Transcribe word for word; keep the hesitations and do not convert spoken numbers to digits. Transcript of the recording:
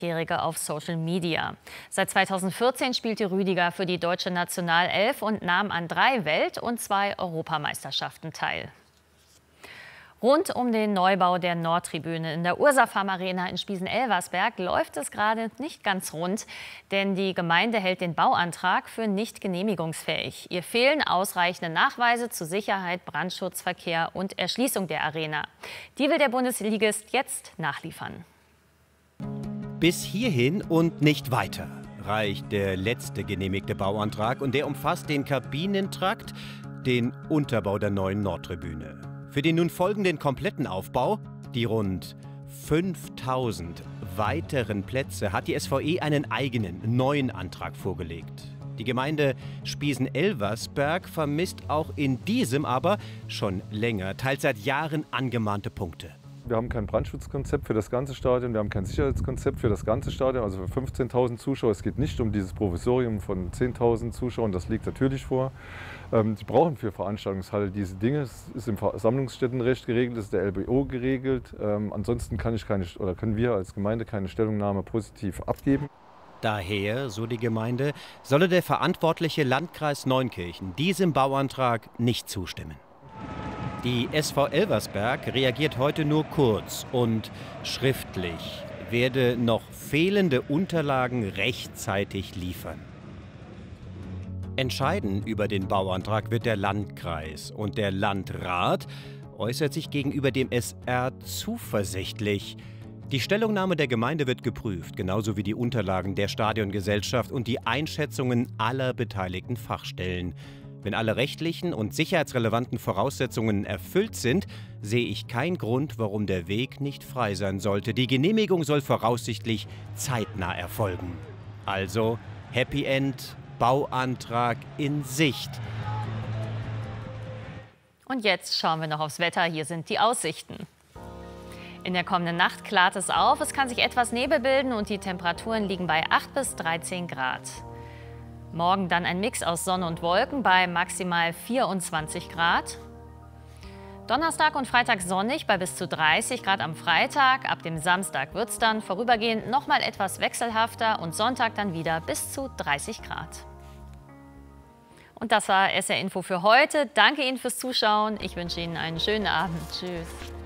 Jährige auf Social Media. Seit zweitausendvierzehn spielte Rüdiger für die deutsche Nationalelf und nahm an drei Welt- und zwei Europameisterschaften teil. Rund um den Neubau der Nordtribüne in der Ursa-Farm Arena in Spiesen-Elversberg läuft es gerade nicht ganz rund, denn die Gemeinde hält den Bauantrag für nicht genehmigungsfähig. Ihr fehlen ausreichende Nachweise zu Sicherheit, Brandschutz, Verkehr und Erschließung der Arena. Die will der Bundesligist jetzt nachliefern. Bis hierhin und nicht weiter reicht der letzte genehmigte Bauantrag und der umfasst den Kabinentrakt, den Unterbau der neuen Nordtribüne. Für den nun folgenden kompletten Aufbau, die rund fünftausend weiteren Plätze, hat die S V E einen eigenen, neuen Antrag vorgelegt. Die Gemeinde Spiesen-Elversberg vermisst auch in diesem aber schon länger, teils seit Jahren angemahnte Punkte. Wir haben kein Brandschutzkonzept für das ganze Stadion, wir haben kein Sicherheitskonzept für das ganze Stadion, also für fünfzehntausend Zuschauer. Es geht nicht um dieses Provisorium von zehntausend Zuschauern, das liegt natürlich vor. Ähm, Sie brauchen für Veranstaltungshalle diese Dinge. Es ist im Versammlungsstättenrecht geregelt, es ist der L B O geregelt. Ähm, ansonsten kann ich keine, oder können wir als Gemeinde keine Stellungnahme positiv abgeben. Daher, so die Gemeinde, solle der verantwortliche Landkreis Neunkirchen diesem Bauantrag nicht zustimmen. Die S V Elversberg reagiert heute nur kurz und schriftlich, werde noch fehlende Unterlagen rechtzeitig liefern. Entscheiden über den Bauantrag wird der Landkreis und der Landrat äußert sich gegenüber dem S R zuversichtlich. Die Stellungnahme der Gemeinde wird geprüft, genauso wie die Unterlagen der Stadiongesellschaft und die Einschätzungen aller beteiligten Fachstellen. Wenn alle rechtlichen und sicherheitsrelevanten Voraussetzungen erfüllt sind, sehe ich keinen Grund, warum der Weg nicht frei sein sollte. Die Genehmigung soll voraussichtlich zeitnah erfolgen. Also Happy End, Bauantrag in Sicht. Und jetzt schauen wir noch aufs Wetter. Hier sind die Aussichten. In der kommenden Nacht klart es auf. Es kann sich etwas Nebel bilden und die Temperaturen liegen bei acht bis dreizehn Grad. Morgen dann ein Mix aus Sonne und Wolken bei maximal vierundzwanzig Grad. Donnerstag und Freitag sonnig bei bis zu dreißig Grad am Freitag. Ab dem Samstag wird es dann vorübergehend noch mal etwas wechselhafter und Sonntag dann wieder bis zu dreißig Grad. Und das war S R Info für heute. Danke Ihnen fürs Zuschauen. Ich wünsche Ihnen einen schönen Abend. Tschüss.